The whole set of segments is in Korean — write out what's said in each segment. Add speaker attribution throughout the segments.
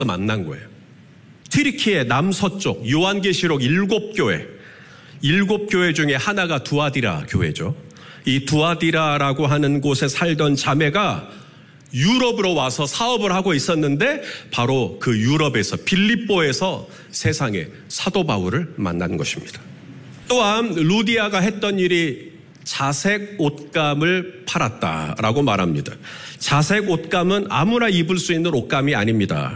Speaker 1: 만난 거예요. 튀르키예 남서쪽 요한계시록 7교회, 7교회 중에 하나가 두아디라 교회죠. 이 두아디라라고 하는 곳에 살던 자매가 유럽으로 와서 사업을 하고 있었는데 바로 그 유럽에서 빌립보에서 세상에 사도 바울을 만난 것입니다. 또한 루디아가 했던 일이 자색 옷감을 팔았다라고 말합니다. 자색 옷감은 아무나 입을 수 있는 옷감이 아닙니다.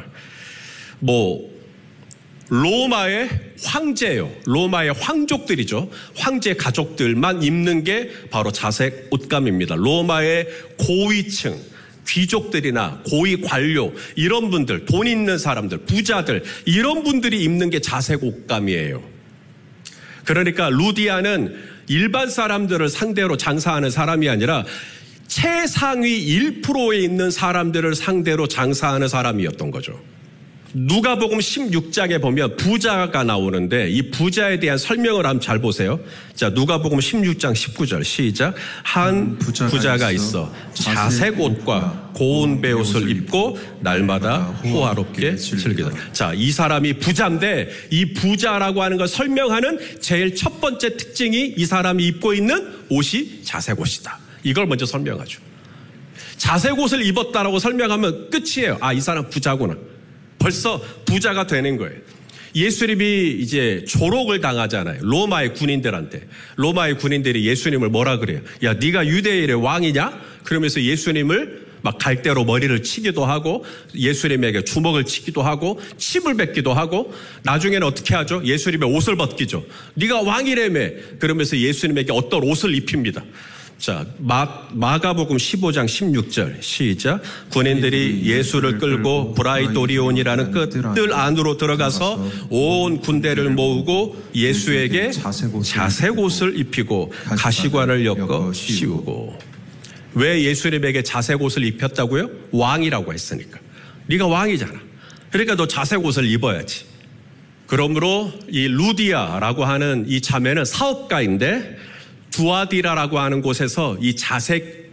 Speaker 1: 로마의 황제요. 로마의 황족들이죠. 황제 가족들만 입는 게 바로 자색 옷감입니다. 로마의 고위층, 귀족들이나 고위 관료, 이런 분들, 돈 있는 사람들, 부자들, 이런 분들이 입는 게 자색 옷감이에요. 그러니까 루디아는 일반 사람들을 상대로 장사하는 사람이 아니라 최상위 1%에 있는 사람들을 상대로 장사하는 사람이었던 거죠. 누가복음 16장에 보면 부자가 나오는데 이 부자에 대한 설명을 한번 잘 보세요. 자, 누가복음 16장 19절 시작. 한 부자가 있어 자색 옷과 고운 베옷을 입고 날마다 호화롭게 즐기다. 자, 이 사람이 부자인데 이 부자라고 하는 걸 설명하는 제일 첫 번째 특징이 이 사람이 입고 있는 옷이 자색 옷이다. 이걸 먼저 설명하죠. 자색 옷을 입었다라고 설명하면 끝이에요. 아, 이 사람 부자구나. 벌써 부자가 되는 거예요. 예수님이 이제 조롱을 당하잖아요. 로마의 군인들한테. 로마의 군인들이 예수님을 뭐라 그래요? 야, 네가 유대인의 왕이냐? 그러면서 예수님을 막 갈대로 머리를 치기도 하고 예수님에게 주먹을 치기도 하고 침을 뱉기도 하고 나중에는 어떻게 하죠? 예수님의 옷을 벗기죠. 네가 왕이라며. 그러면서 예수님에게 어떤 옷을 입힙니다. 자, 마가복음 15장 16절 시작. 군인들이 예수를 끌고 브라이도리온이라는 뜰 안으로 들어가서 온 군대를 모으고 예수에게 자색 옷을 입히고 가시관을 엮어 씌우고. 왜 예수님에게 자색 옷을 입혔다고요? 왕이라고 했으니까. 네가 왕이잖아. 그러니까 너 자색 옷을 입어야지. 그러므로 이 루디아라고 하는 이 자매는 사업가인데 두아디라라고 하는 곳에서 이 자색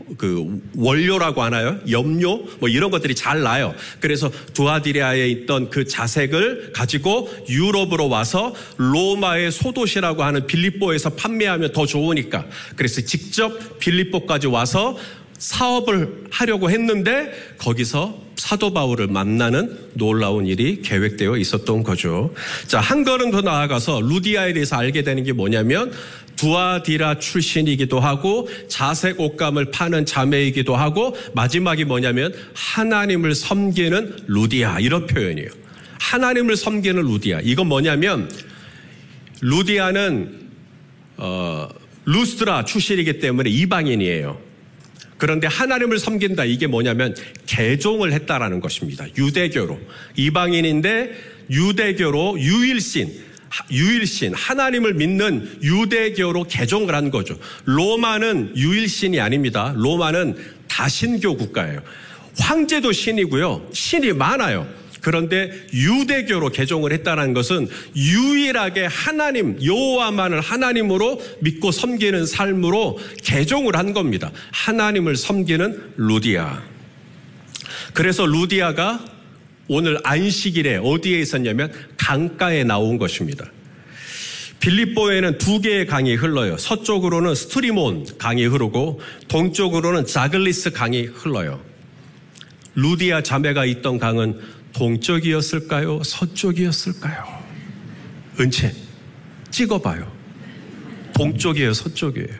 Speaker 1: 원료라고 하나요? 염료? 이런 것들이 잘 나요. 그래서 두아디라에 있던 그 자색을 가지고 유럽으로 와서 로마의 소도시라고 하는 빌립보에서 판매하면 더 좋으니까. 그래서 직접 빌립보까지 와서 사업을 하려고 했는데 거기서 사도 바울을 만나는 놀라운 일이 계획되어 있었던 거죠. 자, 한 걸음 더 나아가서 루디아에 대해서 알게 되는 게 뭐냐면 두아디라 출신이기도 하고 자색 옷감을 파는 자매이기도 하고 마지막이 뭐냐면 하나님을 섬기는 루디아, 이런 표현이에요. 하나님을 섬기는 루디아. 이건 뭐냐면 루디아는 루스트라 출신이기 때문에 이방인이에요. 그런데 하나님을 섬긴다, 이게 뭐냐면 개종을 했다라는 것입니다. 유대교로. 이방인인데 유대교로 유일신 하나님을 믿는 유대교로 개종을 한 거죠. 로마는 유일신이 아닙니다. 로마는 다신교 국가예요. 황제도 신이고요. 신이 많아요. 그런데 유대교로 개종을 했다는 것은 유일하게 하나님, 여호와만을 하나님으로 믿고 섬기는 삶으로 개종을 한 겁니다. 하나님을 섬기는 루디아. 그래서 루디아가 오늘 안식일에 어디에 있었냐면 강가에 나온 것입니다. 빌립보에는 2개의 강이 흘러요. 서쪽으로는 스트리몬 강이 흐르고 동쪽으로는 자글리스 강이 흘러요. 루디아 자매가 있던 강은 동쪽이었을까요? 서쪽이었을까요? 은채 찍어봐요. 동쪽이에요? 서쪽이에요?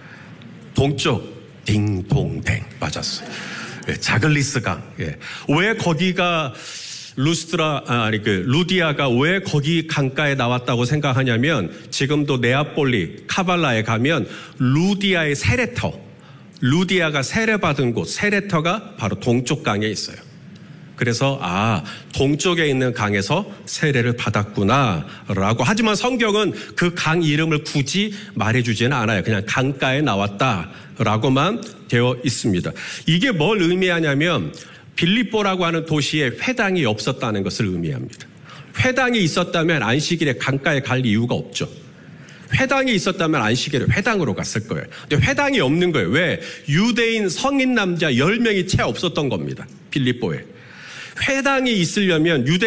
Speaker 1: 동쪽. 딩동댕 맞았어요. 자글리스 강. 왜 거기가 루디아가 왜 거기 강가에 나왔다고 생각하냐면 지금도 네아폴리 카발라에 가면 루디아의 루디아가 세례받은 곳, 세례터가 바로 동쪽 강에 있어요. 그래서 동쪽에 있는 강에서 세례를 받았구나라고. 하지만 성경은 그 강 이름을 굳이 말해주지는 않아요. 그냥 강가에 나왔다라고만 되어 있습니다. 이게 뭘 의미하냐면 빌립보라고 하는 도시에 회당이 없었다는 것을 의미합니다. 회당이 있었다면 안식일에 강가에 갈 이유가 없죠. 회당이 있었다면 안식일에 회당으로 갔을 거예요. 근데 회당이 없는 거예요. 왜? 유대인 성인 남자 10명이 채 없었던 겁니다. 빌립보에. 회당이 있으려면 유대